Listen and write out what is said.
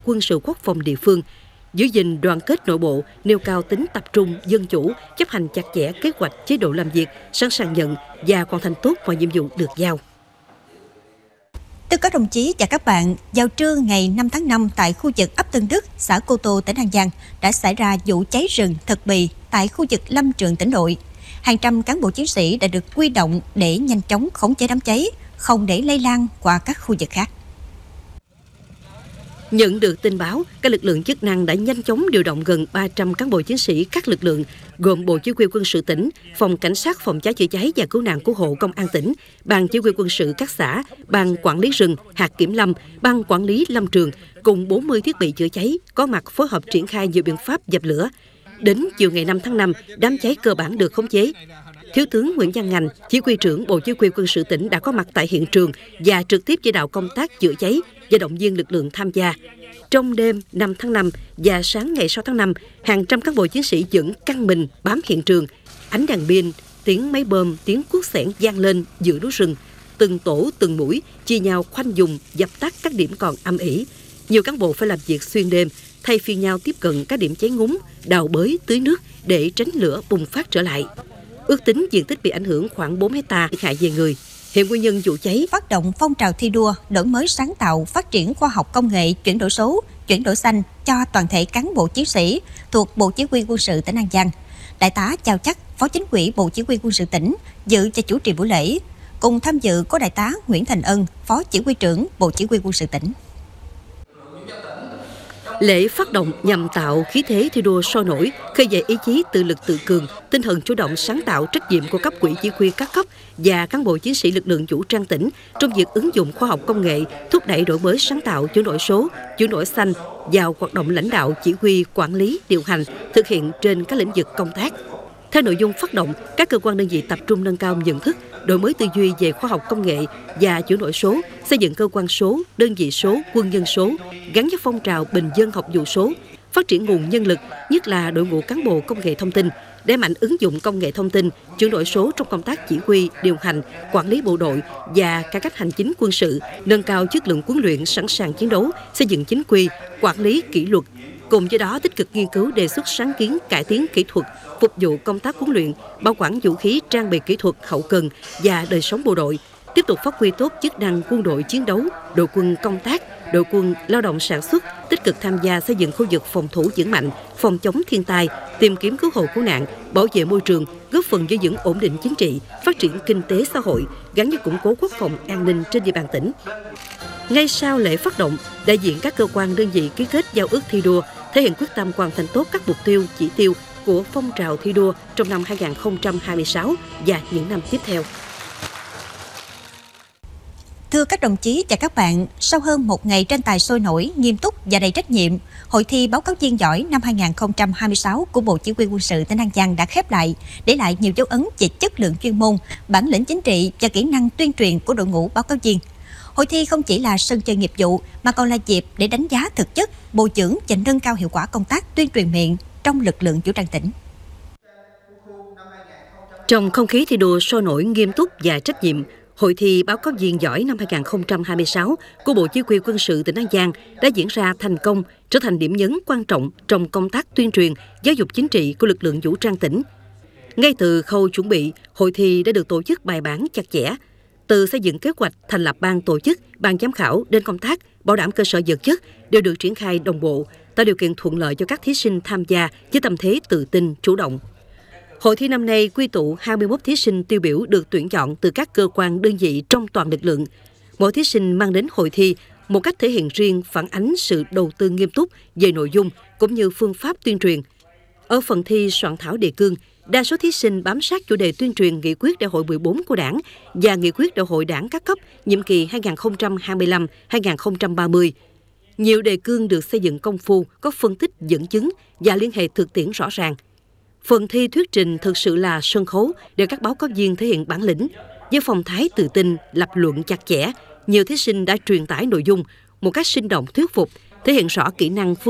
quân sự quốc phòng địa phương, giữ gìn đoàn kết nội bộ, nêu cao tính tập trung, dân chủ, chấp hành chặt chẽ kế hoạch, chế độ làm việc, sẵn sàng nhận và hoàn thành tốt mọi nhiệm vụ được giao. Thưa các đồng chí và các bạn, vào trưa ngày 5 tháng 5 tại khu vực ấp Tân Đức, xã Cô Tô, tỉnh An Giang đã xảy ra vụ cháy rừng thực bì tại khu vực Lâm Trường, tỉnh Nội. Hàng trăm cán bộ chiến sĩ đã được huy động để nhanh chóng khống chế đám cháy, không để lây lan qua các khu vực khác. Nhận được tin báo, các lực lượng chức năng đã nhanh chóng điều động gần 300 cán bộ chiến sĩ các lực lượng gồm Bộ Chỉ huy Quân sự tỉnh, Phòng Cảnh sát Phòng cháy chữa cháy và Cứu nạn Cứu hộ Công an tỉnh, Ban Chỉ huy Quân sự các xã, Ban Quản lý rừng, hạt kiểm lâm, Ban Quản lý lâm trường cùng 40 thiết bị chữa cháy có mặt phối hợp triển khai nhiều biện pháp dập lửa. Đến chiều ngày 5 tháng 5, đám cháy cơ bản được khống chế. Thiếu tướng Nguyễn Văn Ngành, Chỉ huy trưởng Bộ Chỉ huy Quân sự tỉnh đã có mặt tại hiện trường và trực tiếp chỉ đạo công tác chữa cháy và động viên lực lượng tham gia. Trong đêm 5 tháng 5 và sáng ngày 6 tháng 5, hàng trăm cán bộ chiến sĩ vẫn căng mình bám hiện trường. Ánh đèn pin, tiếng máy bơm, tiếng cuốc xẻng vang lên giữa núi rừng. Từng tổ, từng mũi chia nhau khoanh vùng dập tắt các điểm còn âm ỉ. Nhiều cán bộ phải làm việc xuyên đêm, thay phiên nhau tiếp cận các điểm cháy ngúng, đào bới, tưới nước để tránh lửa bùng phát trở lại. Ước tính diện tích bị ảnh hưởng khoảng 4 hectare, thiệt hại về người. Hiện nguyên nhân vụ cháy. Phát động phong trào thi đua, đổi mới sáng tạo, phát triển khoa học công nghệ, chuyển đổi số, chuyển đổi xanh cho toàn thể cán bộ chiến sĩ thuộc Bộ Chỉ huy Quân sự tỉnh An Giang. Đại tá Chào Chắc, Phó Chính ủy Bộ Chỉ huy Quân sự tỉnh dự và chủ trì buổi lễ. Cùng tham dự có Đại tá Nguyễn Thành Ân, Phó Chỉ huy trưởng Bộ Chỉ huy Quân sự tỉnh. Lễ phát động nhằm tạo khí thế thi đua sôi nổi, khơi dậy ý chí tự lực tự cường, tinh thần chủ động sáng tạo, trách nhiệm của cấp ủy chỉ huy các cấp và cán bộ chiến sĩ lực lượng vũ trang tỉnh trong việc ứng dụng khoa học công nghệ, thúc đẩy đổi mới sáng tạo, chuyển đổi số, chuyển đổi xanh vào hoạt động lãnh đạo, chỉ huy, quản lý, điều hành, thực hiện trên các lĩnh vực công tác. Theo nội dung phát động, các cơ quan đơn vị tập trung nâng cao nhận thức, đổi mới tư duy về khoa học công nghệ và chuyển đổi số, xây dựng cơ quan số, đơn vị số, quân nhân số, gắn với phong trào bình dân học vụ số, phát triển nguồn nhân lực, nhất là đội ngũ cán bộ công nghệ thông tin, đẩy mạnh ứng dụng công nghệ thông tin, chuyển đổi số trong công tác chỉ huy, điều hành, quản lý bộ đội và cải cách hành chính quân sự, nâng cao chất lượng huấn luyện sẵn sàng chiến đấu, xây dựng chính quy, quản lý kỷ luật. Cùng với đó, tích cực nghiên cứu đề xuất sáng kiến cải tiến kỹ thuật, phục vụ công tác huấn luyện, bảo quản vũ khí, trang bị kỹ thuật, hậu cần và đời sống bộ đội, tiếp tục phát huy tốt chức năng quân đội chiến đấu, đội quân công tác, đội quân lao động sản xuất, tích cực tham gia xây dựng khu vực phòng thủ vững mạnh, phòng chống thiên tai, tìm kiếm cứu hộ cứu nạn, bảo vệ môi trường, góp phần giữ vững ổn định chính trị, phát triển kinh tế xã hội, gắn với củng cố quốc phòng an ninh trên địa bàn tỉnh. Ngay sau lễ phát động, đại diện các cơ quan đơn vị ký kết giao ước thi đua, thể hiện quyết tâm hoàn thành tốt các mục tiêu, chỉ tiêu của phong trào thi đua trong năm 2026 và những năm tiếp theo. Thưa các đồng chí và các bạn, sau hơn một ngày tranh tài sôi nổi, nghiêm túc và đầy trách nhiệm, Hội thi báo cáo viên giỏi năm 2026 của Bộ Chỉ huy Quân sự tỉnh An Giang đã khép lại, để lại nhiều dấu ấn về chất lượng chuyên môn, bản lĩnh chính trị và kỹ năng tuyên truyền của đội ngũ báo cáo viên. Hội thi không chỉ là sân chơi nghiệp vụ mà còn là dịp để đánh giá thực chất, bồi dưỡng và nâng cao hiệu quả công tác tuyên truyền miệng trong lực lượng vũ trang tỉnh. Trong không khí thi đua sôi nổi, nghiêm túc và trách nhiệm, Hội thi báo cáo viên giỏi năm 2026 của Bộ Chỉ huy Quân sự tỉnh An Giang đã diễn ra thành công, trở thành điểm nhấn quan trọng trong công tác tuyên truyền, giáo dục chính trị của lực lượng vũ trang tỉnh. Ngay từ khâu chuẩn bị, hội thi đã được tổ chức bài bản chặt chẽ. Từ xây dựng kế hoạch, thành lập ban tổ chức, ban giám khảo đến công tác bảo đảm cơ sở vật chất đều được triển khai đồng bộ, tạo điều kiện thuận lợi cho các thí sinh tham gia với tâm thế tự tin, chủ động. Hội thi năm nay quy tụ 21 thí sinh tiêu biểu được tuyển chọn từ các cơ quan đơn vị trong toàn lực lượng. Mỗi thí sinh mang đến hội thi một cách thể hiện riêng, phản ánh sự đầu tư nghiêm túc về nội dung cũng như phương pháp tuyên truyền. Ở phần thi soạn thảo đề cương, đa số thí sinh bám sát chủ đề tuyên truyền nghị quyết Đại hội 14 của Đảng và nghị quyết Đại hội Đảng các cấp nhiệm kỳ 2025-2030. Nhiều đề cương được xây dựng công phu, có phân tích dẫn chứng và liên hệ thực tiễn rõ ràng. Phần thi thuyết trình thực sự là sân khấu để các báo cáo viên thể hiện bản lĩnh. Với phong thái tự tin, lập luận chặt chẽ, nhiều thí sinh đã truyền tải nội dung một cách sinh động thuyết phục, thể hiện rõ kỹ năng